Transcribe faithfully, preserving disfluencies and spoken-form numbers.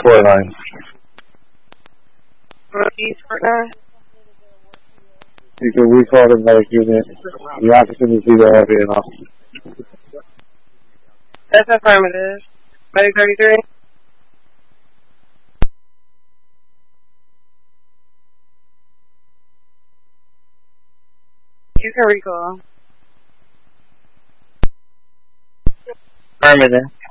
four line. Rookies partner. You can recall the medic unit. The occupant is either heavy enough. That's affirmative. Medic thirty-three. You can recall. Affirmative.